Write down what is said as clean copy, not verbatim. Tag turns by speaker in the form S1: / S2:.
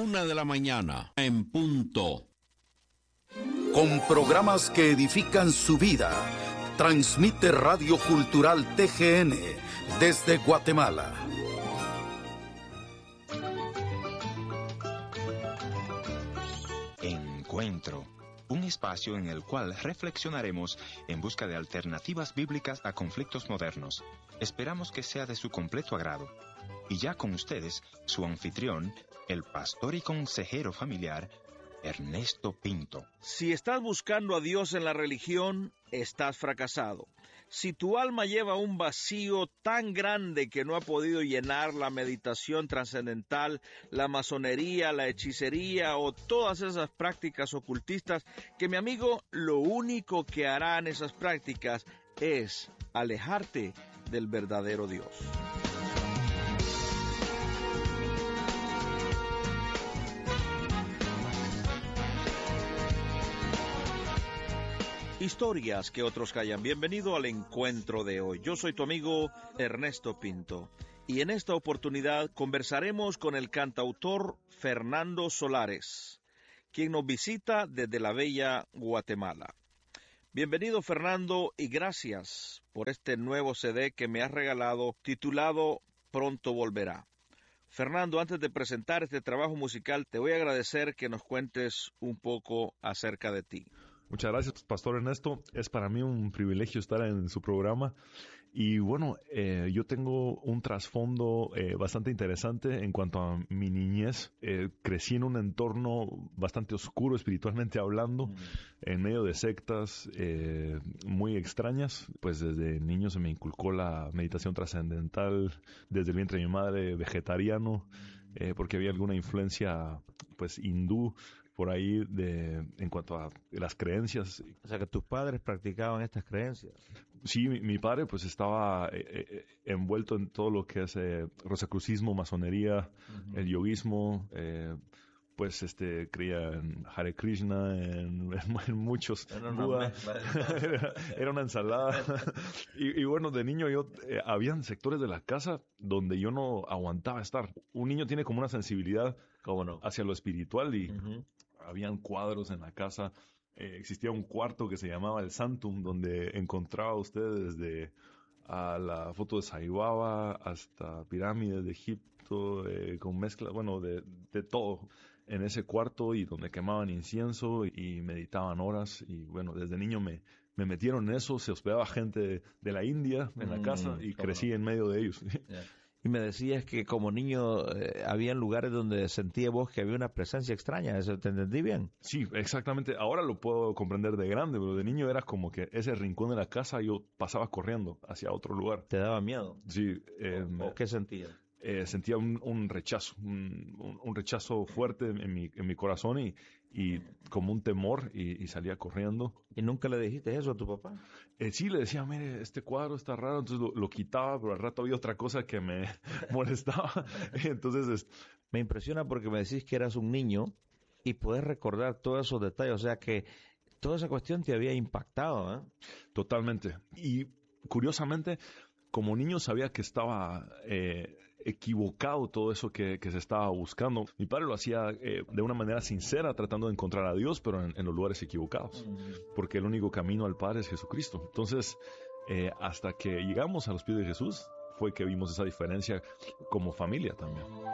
S1: 1 de la mañana, en punto.
S2: Con programas que edifican su vida, transmite Radio Cultural TGN desde Guatemala.
S3: Encuentro, un espacio en el cual reflexionaremos en busca de alternativas bíblicas a conflictos modernos. Esperamos que sea de su completo agrado. Y ya con ustedes, su anfitrión, el pastor y consejero familiar, Ernesto Pinto.
S4: Si estás buscando a Dios en la religión, estás fracasado. Si tu alma lleva un vacío tan grande que no ha podido llenar la meditación trascendental, la masonería, la hechicería o todas esas prácticas ocultistas, que mi amigo, lo único que harán esas prácticas es alejarte del verdadero Dios. Historias que otros callan. Bienvenido al encuentro de hoy. Yo soy tu amigo Ernesto Pinto y en esta oportunidad conversaremos con el cantautor Fernando Solares, quien nos visita desde la bella Guatemala. Bienvenido, Fernando, y gracias por este nuevo CD que me has regalado titulado Pronto Volverá. Fernando, antes de presentar este trabajo musical, te voy a agradecer que nos cuentes un poco acerca de ti.
S5: Muchas gracias, Pastor Ernesto. Es para mí un privilegio estar en su programa. Y bueno, yo tengo un trasfondo bastante interesante en cuanto a mi niñez. Crecí en un entorno bastante oscuro espiritualmente hablando, en medio de sectas muy extrañas. Pues desde niño se me inculcó la meditación trascendental, desde el vientre de mi madre, vegetariano, porque había alguna influencia pues hindú por ahí en cuanto a las creencias.
S4: O sea, que tus padres practicaban estas creencias.
S5: Sí, mi padre pues estaba envuelto en todo lo que es rosacrucismo, masonería, el yoguismo, pues creía en Hare Krishna, en muchos Buda. Era una ensalada. y bueno, de niño yo habían sectores de la casa donde yo no aguantaba estar. Un niño tiene como una sensibilidad hacia lo espiritual y habían cuadros en la casa. Existía un cuarto que se llamaba el Santum, donde encontraba usted desde a la foto de Saibaba hasta pirámides de Egipto, con mezcla, de todo en ese cuarto, y donde quemaban incienso y meditaban horas. Y bueno, desde niño me metieron en eso. Se hospedaba gente de la India en la casa y crecí en medio de ellos.
S4: Yeah. Y me decías que como niño había lugares donde sentía vos que había una presencia extraña. ¿Eso te entendí bien?
S5: Sí, exactamente. Ahora lo puedo comprender de grande, pero de niño era como que ese rincón de la casa yo pasaba corriendo hacia otro lugar.
S4: ¿Te daba miedo?
S5: Sí.
S4: ¿O qué sentías?
S5: Sentía un rechazo, un rechazo fuerte en mi corazón y como un temor, y salía corriendo.
S4: ¿Y nunca le dijiste eso a tu papá?
S5: Sí, le decía, mire, este cuadro está raro, entonces lo quitaba, pero al rato había otra cosa que me molestaba. Entonces
S4: me impresiona porque me decís que eras un niño y puedes recordar todos esos detalles, o sea que toda esa cuestión te había impactado, ¿eh?
S5: Totalmente. Y curiosamente, como niño sabía que estaba equivocado todo eso que se estaba buscando. Mi padre lo hacía de una manera sincera, tratando de encontrar a Dios, pero en los lugares equivocados, porque el único camino al Padre es Jesucristo. Entonces, hasta que llegamos a los pies de Jesús, fue que vimos esa diferencia como familia también.